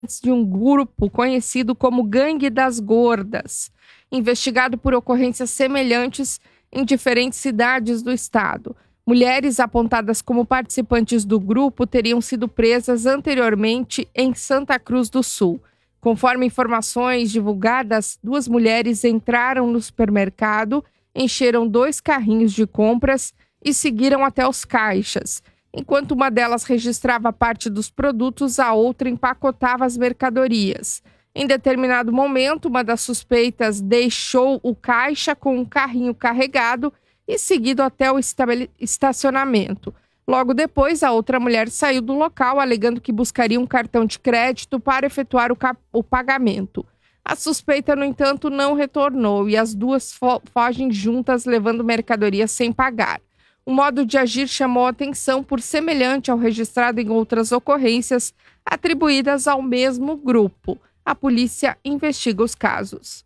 de um grupo conhecido como Gangue das Gordas, investigado por ocorrências semelhantes em diferentes cidades do estado. Mulheres apontadas como participantes do grupo teriam sido presas anteriormente em Santa Cruz do Sul. Conforme informações divulgadas, 2 mulheres entraram no supermercado, encheram 2 carrinhos de compras e seguiram até os caixas. Enquanto uma delas registrava parte dos produtos, a outra empacotava as mercadorias. Em determinado momento, uma das suspeitas deixou o caixa com um carrinho carregado e seguido até o estacionamento. Logo depois, a outra mulher saiu do local, alegando que buscaria um cartão de crédito para efetuar o pagamento. A suspeita, no entanto, não retornou e as duas fogem juntas, levando mercadoria sem pagar. O modo de agir chamou a atenção por semelhante ao registrado em outras ocorrências atribuídas ao mesmo grupo. A polícia investiga os casos.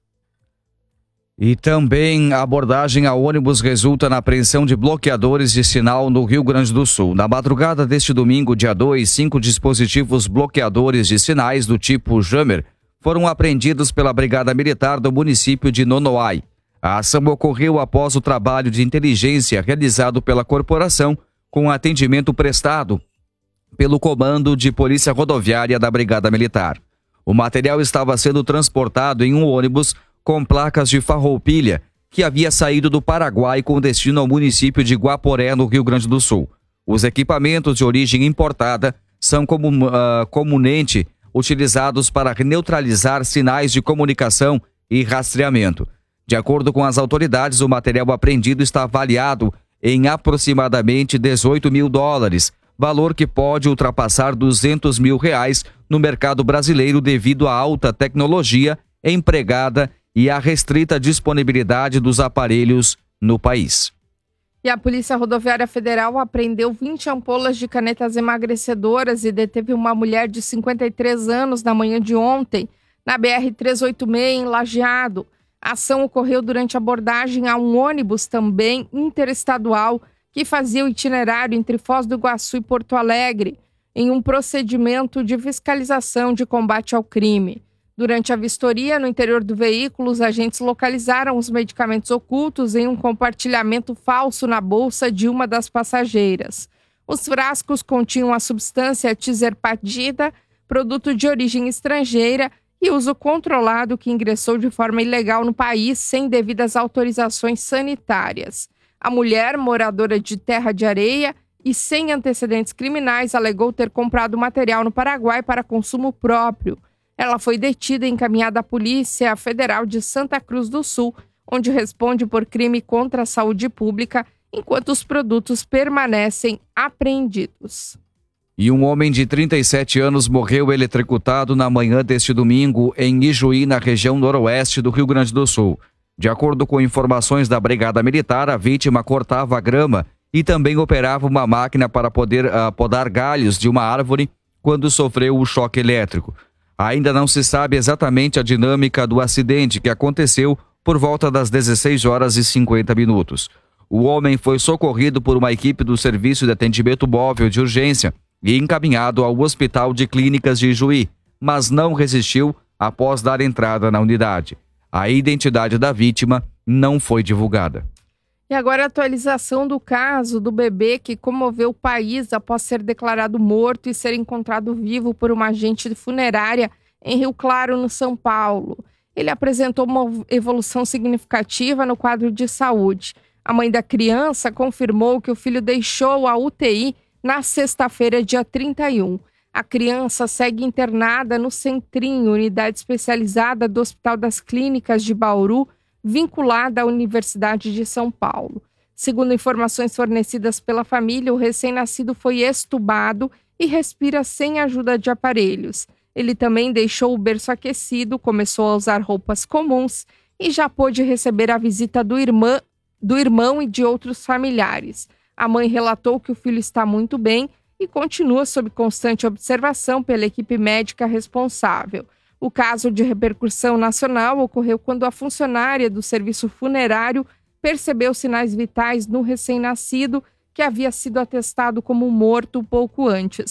E também a abordagem a ônibus resulta na apreensão de bloqueadores de sinal no Rio Grande do Sul. Na madrugada deste domingo, dia 2, 5 dispositivos bloqueadores de sinais do tipo Jammer foram apreendidos pela Brigada Militar do município de Nonoai. A ação ocorreu após o trabalho de inteligência realizado pela corporação com atendimento prestado pelo Comando de Polícia Rodoviária da Brigada Militar. O material estava sendo transportado em um ônibus com placas de Farroupilha, que havia saído do Paraguai com destino ao município de Guaporé, no Rio Grande do Sul. Os equipamentos de origem importada são comumente utilizados para neutralizar sinais de comunicação e rastreamento. De acordo com as autoridades, o material apreendido está avaliado em aproximadamente $18 mil, valor que pode ultrapassar R$200 mil no mercado brasileiro devido à alta tecnologia empregada e à restrita disponibilidade dos aparelhos no país. E a Polícia Rodoviária Federal apreendeu 20 ampolas de canetas emagrecedoras e deteve uma mulher de 53 anos na manhã de ontem, na BR-386, em Lajeado. A ação ocorreu durante a abordagem a um ônibus também interestadual que fazia o itinerário entre Foz do Iguaçu e Porto Alegre, em um procedimento de fiscalização de combate ao crime. Durante a vistoria no interior do veículo, os agentes localizaram os medicamentos ocultos em um compartilhamento falso na bolsa de uma das passageiras. Os frascos continham a substância tizerpadida, produto de origem estrangeira e uso controlado que ingressou de forma ilegal no país sem devidas autorizações sanitárias. A mulher, moradora de Terra de Areia e sem antecedentes criminais, alegou ter comprado o material no Paraguai para consumo próprio. Ela foi detida e encaminhada à Polícia Federal de Santa Cruz do Sul, onde responde por crime contra a saúde pública, enquanto os produtos permanecem apreendidos. E um homem de 37 anos morreu eletrocutado na manhã deste domingo em Ijuí, na região noroeste do Rio Grande do Sul. De acordo com informações da Brigada Militar, a vítima cortava grama e também operava uma máquina para poder podar galhos de uma árvore quando sofreu o choque elétrico. Ainda não se sabe exatamente a dinâmica do acidente, que aconteceu por volta das 16h50. O homem foi socorrido por uma equipe do Serviço de Atendimento Móvel de Urgência e encaminhado ao Hospital de Clínicas de Ijuí, mas não resistiu após dar entrada na unidade. A identidade da vítima não foi divulgada. E agora a atualização do caso do bebê que comoveu o país após ser declarado morto e ser encontrado vivo por uma agente funerária em Rio Claro, no São Paulo. Ele apresentou uma evolução significativa no quadro de saúde. A mãe da criança confirmou que o filho deixou a UTI na sexta-feira, dia 31. A criança segue internada no Centrinho, unidade especializada do Hospital das Clínicas de Bauru, vinculada à Universidade de São Paulo. Segundo informações fornecidas pela família, o recém-nascido foi extubado e respira sem ajuda de aparelhos. Ele também deixou o berço aquecido, começou a usar roupas comuns e já pôde receber a visita do irmão e de outros familiares. A mãe relatou que o filho está muito bem e continua sob constante observação pela equipe médica responsável. O caso de repercussão nacional ocorreu quando a funcionária do serviço funerário percebeu sinais vitais no recém-nascido, que havia sido atestado como morto pouco antes.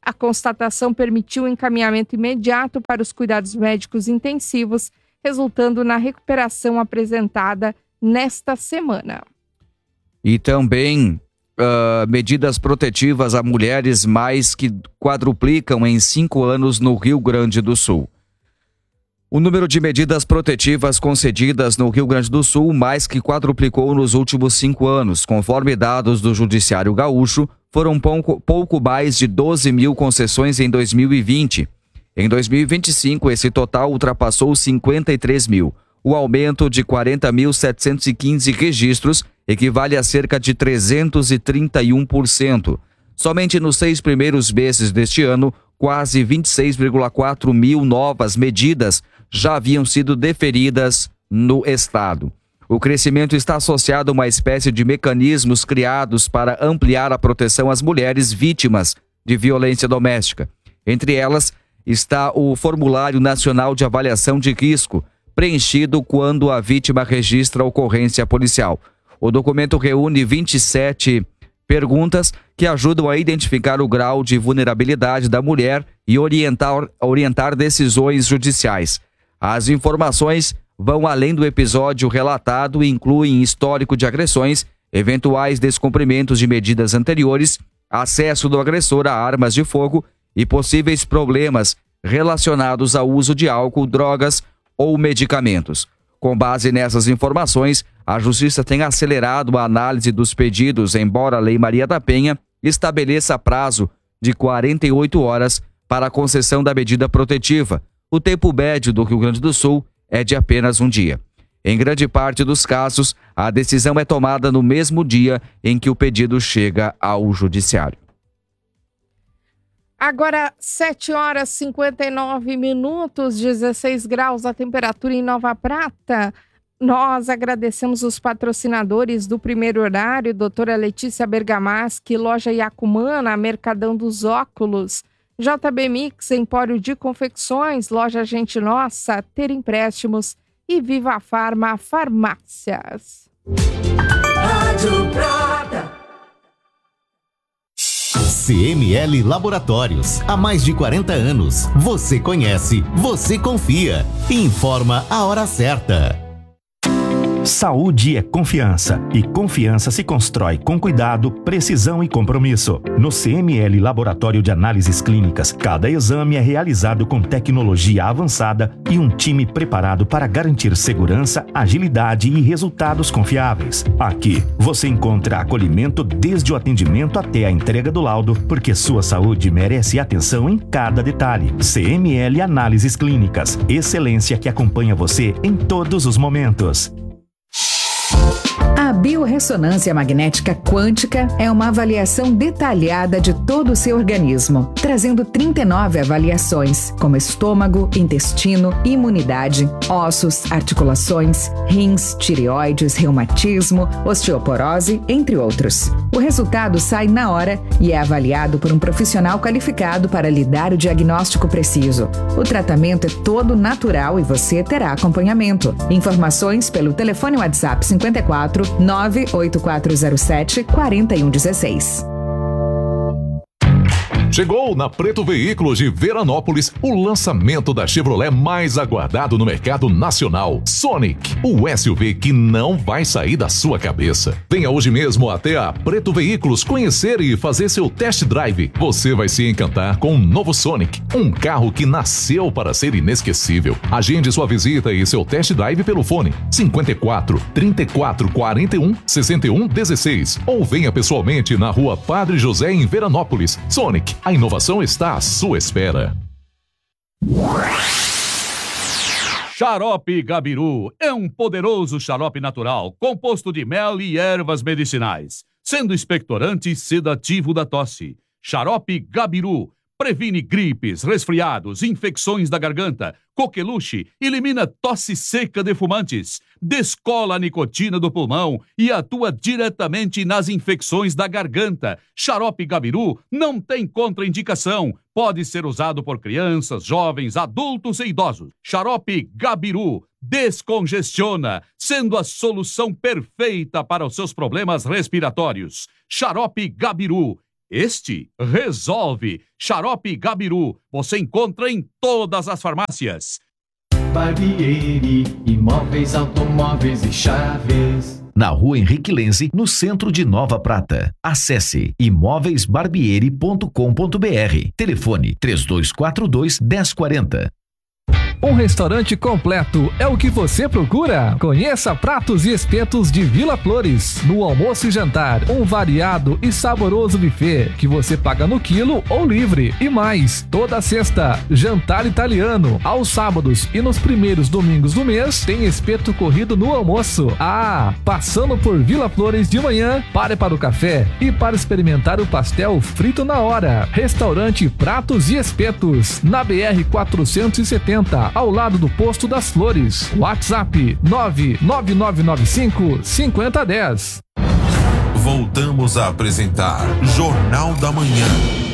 A constatação permitiu o encaminhamento imediato para os cuidados médicos intensivos, resultando na recuperação apresentada nesta semana. E também medidas protetivas a mulheres mais que quadruplicam em 5 anos no Rio Grande do Sul. O número de medidas protetivas concedidas no Rio Grande do Sul mais que quadruplicou nos últimos 5 anos. Conforme dados do Judiciário Gaúcho, foram pouco mais de 12 mil concessões em 2020. Em 2025, esse total ultrapassou 53 mil. O aumento de 40.715 registros equivale a cerca de 331%. Somente nos 6 primeiros meses deste ano, quase 26,4 mil novas medidas já haviam sido deferidas no estado. O crescimento está associado a uma espécie de mecanismos criados para ampliar a proteção às mulheres vítimas de violência doméstica. Entre elas está o Formulário Nacional de Avaliação de Risco, preenchido quando a vítima registra a ocorrência policial. O documento reúne 27 perguntas que ajudam a identificar o grau de vulnerabilidade da mulher e orientar decisões judiciais. As informações vão além do episódio relatado e incluem histórico de agressões, eventuais descumprimentos de medidas anteriores, acesso do agressor a armas de fogo e possíveis problemas relacionados ao uso de álcool, drogas ou medicamentos. Com base nessas informações, a Justiça tem acelerado a análise dos pedidos, embora a Lei Maria da Penha estabeleça prazo de 48 horas para a concessão da medida protetiva. O tempo médio do Rio Grande do Sul é de apenas um dia. Em grande parte dos casos, a decisão é tomada no mesmo dia em que o pedido chega ao Judiciário. Agora, 7h59, 16 graus a temperatura em Nova Prata. Nós agradecemos os patrocinadores do primeiro horário, doutora Letícia Bergamaschi, Loja Yacumana, Mercadão dos Óculos, JB Mix, Empório de Confecções, Loja Gente Nossa, Ter Empréstimos e Viva Farma Farmácias. Rádio Prata. CML Laboratórios, há mais de 40 anos. Você conhece, você confia. Informa a hora certa. Saúde é confiança, e confiança se constrói com cuidado, precisão e compromisso. No CML Laboratório de Análises Clínicas, cada exame é realizado com tecnologia avançada e um time preparado para garantir segurança, agilidade e resultados confiáveis. Aqui, você encontra acolhimento desde o atendimento até a entrega do laudo, porque sua saúde merece atenção em cada detalhe. CML Análises Clínicas, excelência que acompanha você em todos os momentos. A biorressonância magnética quântica é uma avaliação detalhada de todo o seu organismo, trazendo 39 avaliações, como estômago, intestino, imunidade, ossos, articulações, rins, tireoides, reumatismo, osteoporose, entre outros. O resultado sai na hora e é avaliado por um profissional qualificado para lhe dar o diagnóstico preciso. O tratamento é todo natural e você terá acompanhamento. Informações pelo telefone WhatsApp 54 98407 4116. Chegou na Preto Veículos de Veranópolis o lançamento da Chevrolet mais aguardado no mercado nacional, Sonic, o SUV que não vai sair da sua cabeça. Venha hoje mesmo até a Preto Veículos conhecer e fazer seu test drive. Você vai se encantar com o novo Sonic, um carro que nasceu para ser inesquecível. Agende sua visita e seu test drive pelo fone 54 34 41 61 16 ou venha pessoalmente na Rua Padre José em Veranópolis. Sonic, a inovação está à sua espera. Xarope Gabiru é um poderoso xarope natural, composto de mel e ervas medicinais, sendo expectorante e sedativo da tosse. Xarope Gabiru previne gripes, resfriados, infecções da garganta, coqueluche, elimina tosse seca de fumantes, descola a nicotina do pulmão e atua diretamente nas infecções da garganta. Xarope Gabiru não tem contraindicação. Pode ser usado por crianças, jovens, adultos e idosos. Xarope Gabiru descongestiona, sendo a solução perfeita para os seus problemas respiratórios. Xarope Gabiru, Este resolve. Xarope Gabiru, você encontra em todas as farmácias. Barbieri, imóveis, automóveis e chaves. Na Rua Henrique Lenze, no centro de Nova Prata. Acesse imóveisbarbieri.com.br. Telefone 3242-1040. Um restaurante completo é o que você procura? Conheça Pratos e Espetos de Vila Flores. No almoço e jantar, um variado e saboroso buffet que você paga no quilo ou livre. E mais, toda sexta, jantar italiano. Aos sábados e nos primeiros domingos do mês, tem espeto corrido no almoço. Passando por Vila Flores de manhã, pare para o café e para experimentar o pastel frito na hora. Restaurante Pratos e Espetos, na BR-470. Ao lado do Posto das Flores. WhatsApp 99995-5010. Voltamos a apresentar Jornal da Manhã.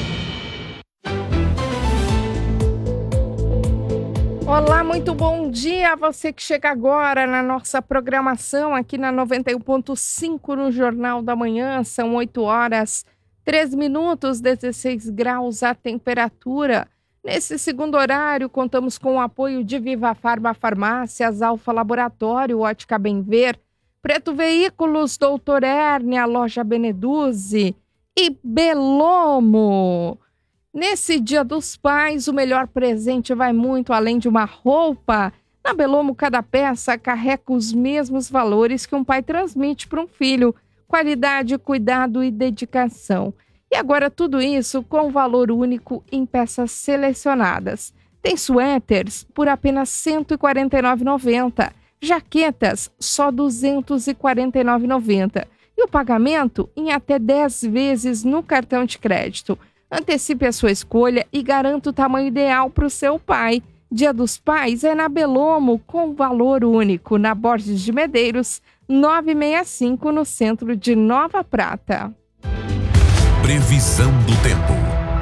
Olá, muito bom dia a você que chega agora na nossa programação aqui na 91.5 no Jornal da Manhã. São 8h03, 16 graus a temperatura. Nesse segundo horário, contamos com o apoio de Viva Farma Farmácias, Alfa Laboratório, Ótica Bem Ver, Preto Veículos, Doutor Hérnia, Loja Beneduzzi e Belomo. Nesse Dia dos Pais, o melhor presente vai muito além de uma roupa. Na Belomo, cada peça carrega os mesmos valores que um pai transmite para um filho: qualidade, cuidado e dedicação. E agora tudo isso com valor único em peças selecionadas. Tem suéteres por apenas R$ 149,90. Jaquetas só R$ 249,90. E o pagamento em até 10 vezes no cartão de crédito. Antecipe a sua escolha e garanta o tamanho ideal para o seu pai. Dia dos Pais é na Belomo com valor único. Na Borges de Medeiros, 965 no centro de Nova Prata. Previsão do tempo.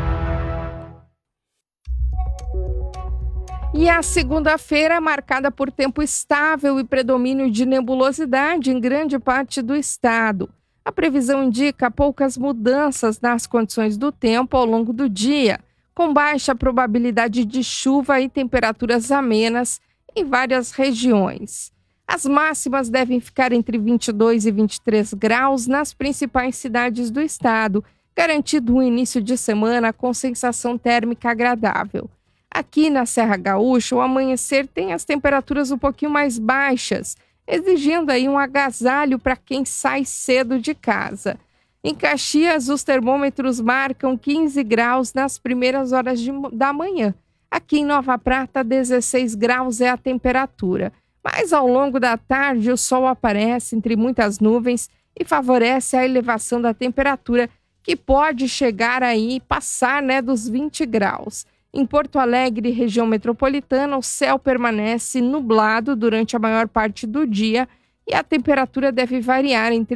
E a segunda-feira é marcada por tempo estável e predomínio de nebulosidade em grande parte do estado. A previsão indica poucas mudanças nas condições do tempo ao longo do dia, com baixa probabilidade de chuva e temperaturas amenas em várias regiões. As máximas devem ficar entre 22 e 23 graus nas principais cidades do estado, garantido um início de semana com sensação térmica agradável. Aqui na Serra Gaúcha, o amanhecer tem as temperaturas um pouquinho mais baixas, exigindo aí um agasalho para quem sai cedo de casa. Em Caxias, os termômetros marcam 15 graus nas primeiras horas da manhã. Aqui em Nova Prata, 16 graus é a temperatura. Mas ao longo da tarde, o sol aparece entre muitas nuvens e favorece a elevação da temperatura, que pode chegar aí, passar dos 20 graus. Em Porto Alegre, região metropolitana, o céu permanece nublado durante a maior parte do dia e a temperatura deve variar entre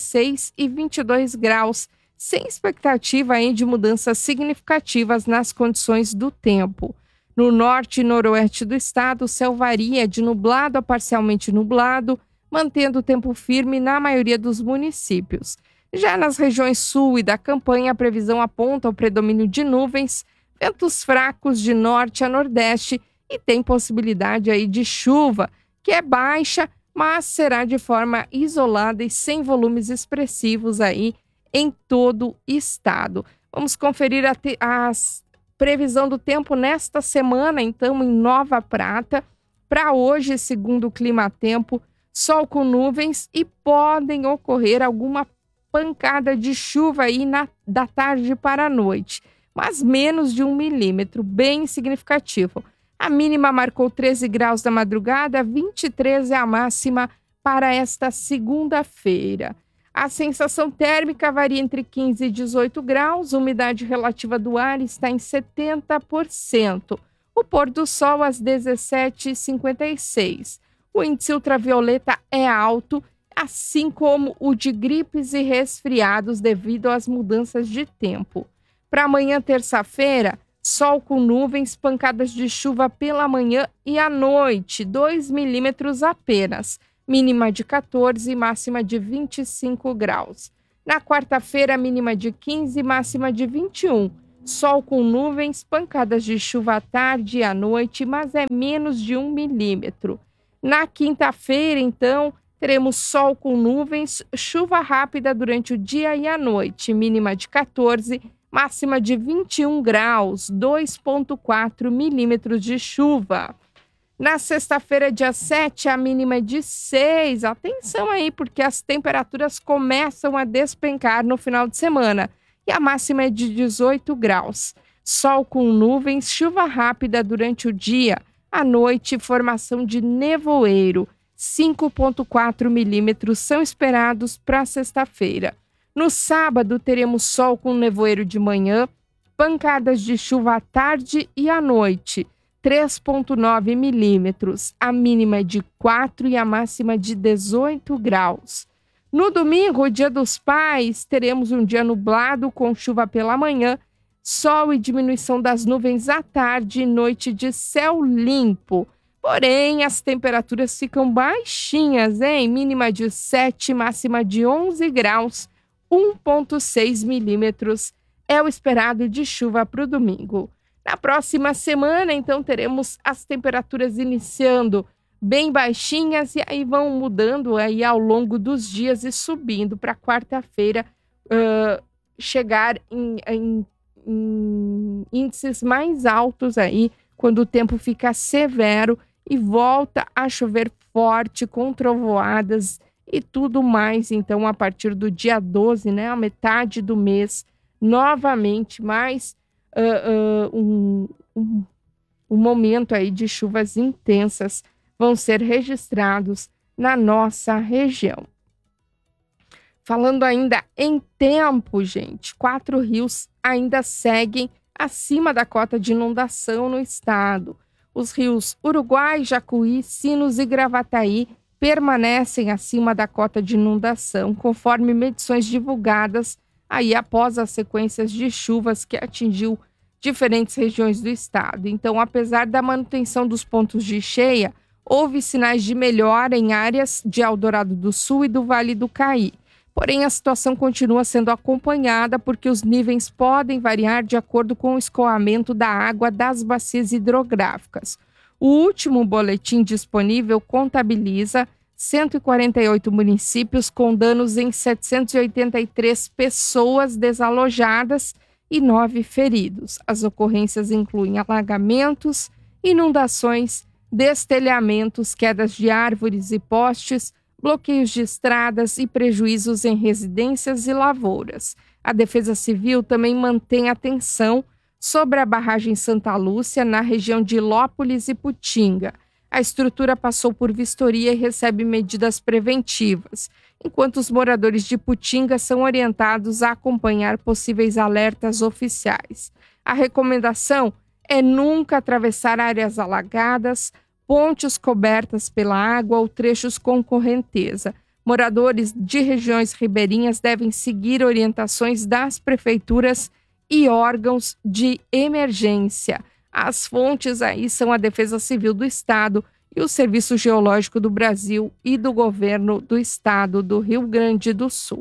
16 e 22 graus, sem expectativa aí de mudanças significativas nas condições do tempo. No norte e noroeste do estado, o céu varia de nublado a parcialmente nublado, mantendo o tempo firme na maioria dos municípios. Já nas regiões sul e da campanha, a previsão aponta o predomínio de nuvens, ventos fracos de norte a nordeste e tem possibilidade aí de chuva, que é baixa, mas será de forma isolada e sem volumes expressivos aí em todo o estado. Vamos conferir a previsão do tempo nesta semana, então, em Nova Prata. Para hoje, segundo o Climatempo, sol com nuvens e podem ocorrer alguma pancada de chuva aí da tarde para a noite, mas menos de 1 milímetro, bem significativo. A mínima marcou 13 graus da madrugada, 23 é a máxima para esta segunda-feira. A sensação térmica varia entre 15 e 18 graus, a umidade relativa do ar está em 70%. O pôr do sol às 17h56. O índice ultravioleta é alto, assim como o de gripes e resfriados devido às mudanças de tempo. Para amanhã, terça-feira, sol com nuvens, pancadas de chuva pela manhã e à noite, 2 milímetros apenas, mínima de 14 e máxima de 25 graus. Na quarta-feira, mínima de 15, máxima de 21. Sol com nuvens, pancadas de chuva à tarde e à noite, mas é menos de 1 milímetro. Na quinta-feira, então, teremos sol com nuvens, chuva rápida durante o dia e a noite, mínima de 14, máxima de 21 graus, 2,4 milímetros de chuva. Na sexta-feira, dia 7, a mínima é de 6. Atenção aí, porque as temperaturas começam a despencar no final de semana. E a máxima é de 18 graus. Sol com nuvens, chuva rápida durante o dia. À noite, formação de nevoeiro. 5,4 milímetros são esperados para sexta-feira. No sábado, teremos sol com nevoeiro de manhã, pancadas de chuva à tarde e à noite. 3,9 milímetros. A mínima é de 4 e a máxima de 18 graus. No domingo, Dia dos Pais, teremos um dia nublado com chuva pela manhã, sol e diminuição das nuvens à tarde e noite de céu limpo. Porém, as temperaturas ficam baixinhas, hein? Mínima de 7, máxima de 11 graus, 1,6 milímetros é o esperado de chuva para o domingo. Na próxima semana, então, teremos as temperaturas iniciando bem baixinhas e aí vão mudando aí ao longo dos dias e subindo para quarta-feira, chegar em índices mais altos aí, quando o tempo fica severo e volta a chover forte, com trovoadas e tudo mais. Então, a partir do dia 12, né, a metade do mês, novamente mais um momento aí de chuvas intensas vão ser registrados na nossa região. Falando ainda em tempo, gente, 4 rios ainda seguem acima da cota de inundação no estado. Os rios Uruguai, Jacuí, Sinos e Gravataí permanecem acima da cota de inundação, conforme medições divulgadas aí após as sequências de chuvas que atingiu diferentes regiões do estado. Então, apesar da manutenção dos pontos de cheia, houve sinais de melhora em áreas de Eldorado do Sul e do Vale do Caí. Porém, a situação continua sendo acompanhada porque os níveis podem variar de acordo com o escoamento da água das bacias hidrográficas. O último boletim disponível contabiliza 148 municípios com danos em 783 pessoas desalojadas e 9 feridos. As ocorrências incluem alagamentos, inundações, destelhamentos, quedas de árvores e postes, bloqueios de estradas e prejuízos em residências e lavouras. A Defesa Civil também mantém atenção sobre a barragem Santa Lúcia, na região de Ilópolis e Putinga. A estrutura passou por vistoria e recebe medidas preventivas, enquanto os moradores de Putinga são orientados a acompanhar possíveis alertas oficiais. A recomendação é nunca atravessar áreas alagadas, pontes cobertas pela água ou trechos com correnteza. Moradores de regiões ribeirinhas devem seguir orientações das prefeituras e órgãos de emergência. As fontes aí são a Defesa Civil do Estado e o Serviço Geológico do Brasil e do Governo do Estado do Rio Grande do Sul.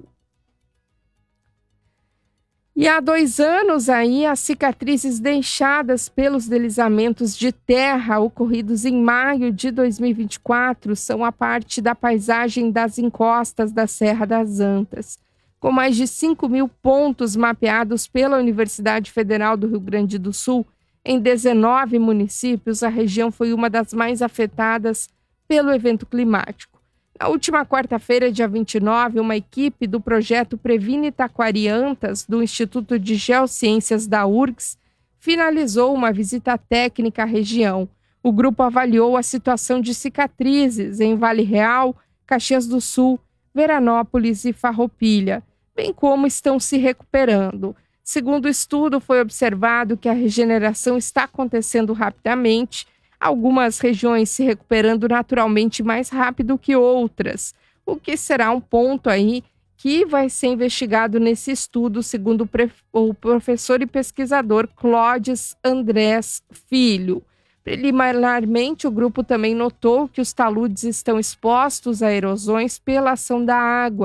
E há 2 anos aí, as cicatrizes deixadas pelos deslizamentos de terra ocorridos em maio de 2024 são a parte da paisagem das encostas da Serra das Antas. Com mais de 5.000 pontos mapeados pela Universidade Federal do Rio Grande do Sul, em 19 municípios, a região foi uma das mais afetadas pelo evento climático. Na última quarta-feira, dia 29, uma equipe do projeto Previne Taquari Antas, do Instituto de Geociências da URGS, finalizou uma visita técnica à região. O grupo avaliou a situação de cicatrizes em Vale Real, Caxias do Sul, Veranópolis e Farroupilha, bem como estão se recuperando. Segundo o estudo, foi observado que a regeneração está acontecendo rapidamente, algumas regiões se recuperando naturalmente mais rápido que outras, o que será um ponto aí que vai ser investigado nesse estudo, segundo o professor e pesquisador Clóvis Andrés Filho. Preliminarmente, o grupo também notou que os taludes estão expostos a erosões pela ação da água,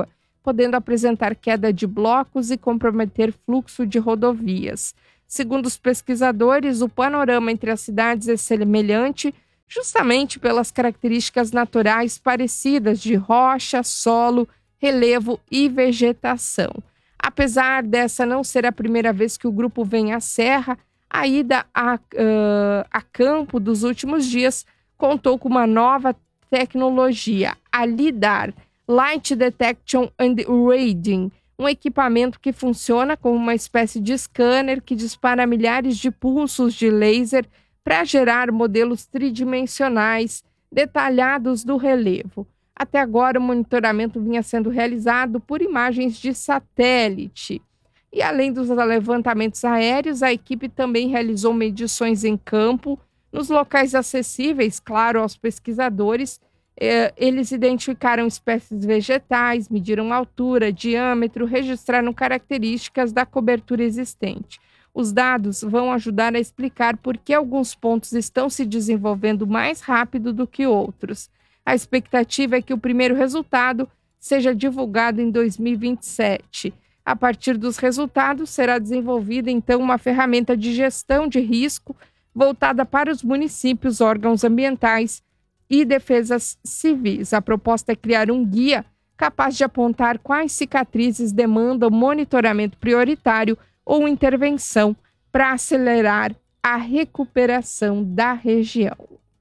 podendo apresentar queda de blocos e comprometer fluxo de rodovias. Segundo os pesquisadores, o panorama entre as cidades é semelhante justamente pelas características naturais parecidas de rocha, solo, relevo e vegetação. Apesar dessa não ser a primeira vez que o grupo vem à Serra, a ida a campo dos últimos dias contou com uma nova tecnologia, a LIDAR, Light Detection and Reading, um equipamento que funciona como uma espécie de scanner que dispara milhares de pulsos de laser para gerar modelos tridimensionais detalhados do relevo. Até agora, o monitoramento vinha sendo realizado por imagens de satélite. E além dos levantamentos aéreos, a equipe também realizou medições em campo, nos locais acessíveis, claro, aos pesquisadores. Eles identificaram espécies vegetais, mediram altura, diâmetro, registraram características da cobertura existente. Os dados vão ajudar a explicar por que alguns pontos estão se desenvolvendo mais rápido do que outros. A expectativa é que o primeiro resultado seja divulgado em 2027. A partir dos resultados, será desenvolvida, então, uma ferramenta de gestão de risco voltada para os municípios, órgãos ambientais e defesas civis. A proposta é criar um guia capaz de apontar quais cicatrizes demandam monitoramento prioritário ou intervenção para acelerar a recuperação da região.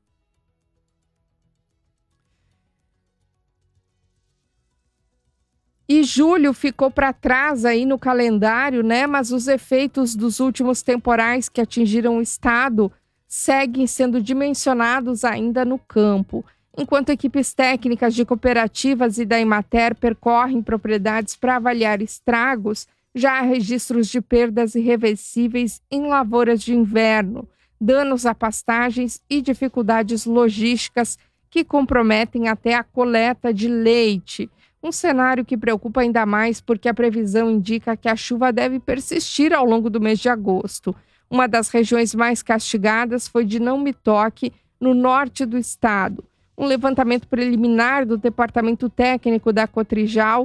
E julho ficou para trás aí no calendário, né? Mas os efeitos dos últimos temporais que atingiram o estado seguem sendo dimensionados ainda no campo. Enquanto equipes técnicas de cooperativas e da Emater percorrem propriedades para avaliar estragos, já há registros de perdas irreversíveis em lavouras de inverno, danos a pastagens e dificuldades logísticas que comprometem até a coleta de leite. Um cenário que preocupa ainda mais porque a previsão indica que a chuva deve persistir ao longo do mês de agosto. Uma das regiões mais castigadas foi de Não Me Toque, no norte do estado. Um levantamento preliminar do Departamento Técnico da Cotrijal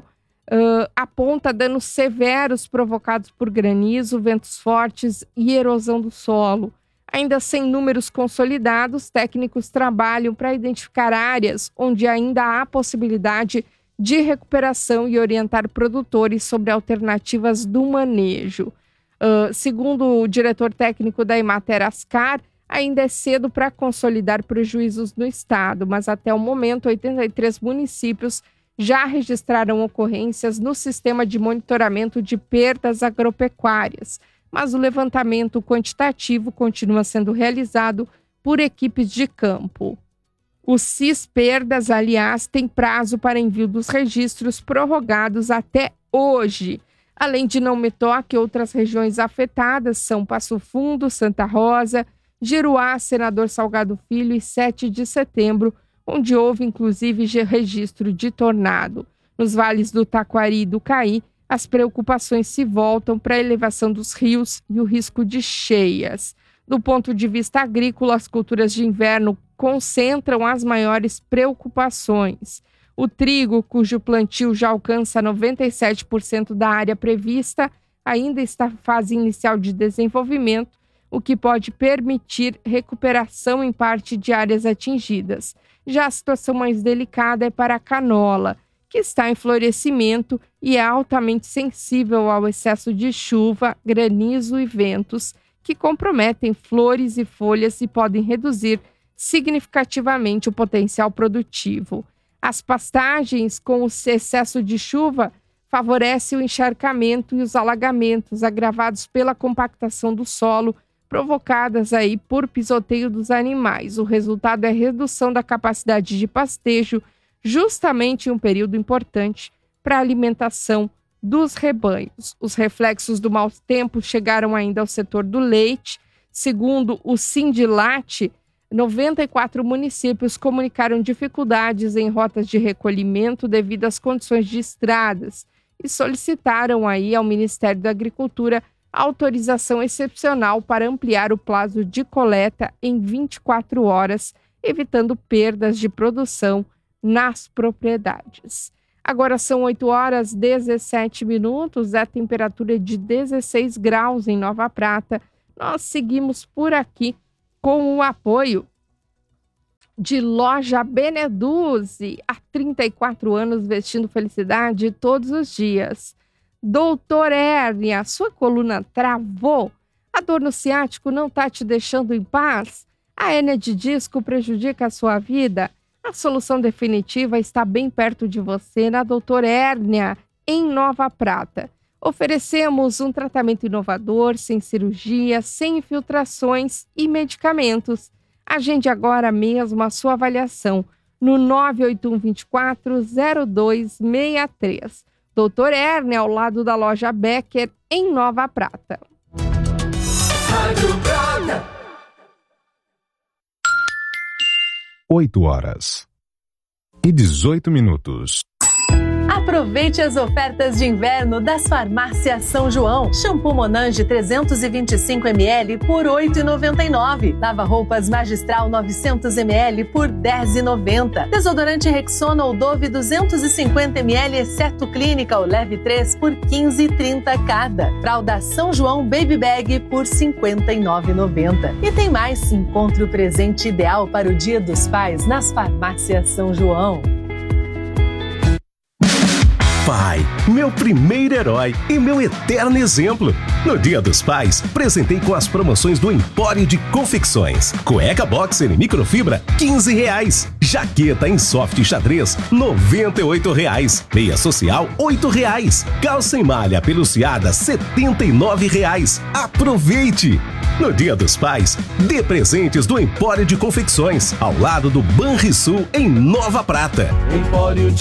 aponta danos severos provocados por granizo, ventos fortes e erosão do solo. Ainda sem números consolidados, técnicos trabalham para identificar áreas onde ainda há possibilidade de recuperação e orientar produtores sobre alternativas do manejo. Segundo o diretor técnico da Emater Ascar, ainda é cedo para consolidar prejuízos no estado, mas até o momento 83 municípios já registraram ocorrências no sistema de monitoramento de perdas agropecuárias, mas o levantamento quantitativo continua sendo realizado por equipes de campo. O CIS Perdas, aliás, tem prazo para envio dos registros prorrogados até hoje. Além de Não Me Toque, outras regiões afetadas são Passo Fundo, Santa Rosa, Giruá, Senador Salgado Filho e 7 de Setembro, onde houve inclusive registro de tornado. Nos vales do Taquari e do Caí, as preocupações se voltam para a elevação dos rios e o risco de cheias. Do ponto de vista agrícola, as culturas de inverno concentram as maiores preocupações. O trigo, cujo plantio já alcança 97% da área prevista, ainda está em fase inicial de desenvolvimento, o que pode permitir recuperação em parte de áreas atingidas. Já a situação mais delicada é para a canola, que está em florescimento e é altamente sensível ao excesso de chuva, granizo e ventos, que comprometem flores e folhas e podem reduzir significativamente o potencial produtivo. As pastagens com o excesso de chuva favorecem o encharcamento e os alagamentos agravados pela compactação do solo, provocadas aí por pisoteio dos animais. O resultado é a redução da capacidade de pastejo, justamente em um período importante para a alimentação dos rebanhos. Os reflexos do mau tempo chegaram ainda ao setor do leite. Segundo o Sindilate, 94 municípios comunicaram dificuldades em rotas de recolhimento devido às condições de estradas e solicitaram aí ao Ministério da Agricultura autorização excepcional para ampliar o prazo de coleta em 24 horas, evitando perdas de produção nas propriedades. Agora são 8h17, a temperatura é de 16 graus em Nova Prata. Nós seguimos por aqui com o apoio de Loja Beneduzzi, há 34 anos vestindo felicidade todos os dias. Doutor Hérnia, sua coluna travou? A dor no ciático não está te deixando em paz? A hérnia de disco prejudica a sua vida? A solução definitiva está bem perto de você na Doutor Hérnia, em Nova Prata. Oferecemos um tratamento inovador, sem cirurgia, sem infiltrações e medicamentos. Agende agora mesmo a sua avaliação no 981240263. Doutor Hérnia, ao lado da loja Becker, em Nova Prata. 8h18. Aproveite as ofertas de inverno das Farmácias São João. Shampoo Monange 325ml por R$ 8,99. Lava-roupas Magistral 900ml por R$ 10,90. Desodorante Rexona ou Dove 250ml, exceto Clinical, leve 3 por R$ 15,30 cada. Fralda São João Baby Bag por R$ 59,90. E tem mais, encontre o presente ideal para o Dia dos Pais nas Farmácias São João. Pai, meu primeiro herói e meu eterno exemplo. No Dia dos Pais, presentei com as promoções do Empório de Confecções. Cueca boxer em microfibra, R$ 15. Jaqueta em soft xadrez, R$ 98. Meia social, R$ 8. Calça em malha peluciada, R$ 79. Aproveite! No Dia dos Pais, dê presentes do Empório de Confecções, ao lado do Banrisul, em Nova Prata. Empório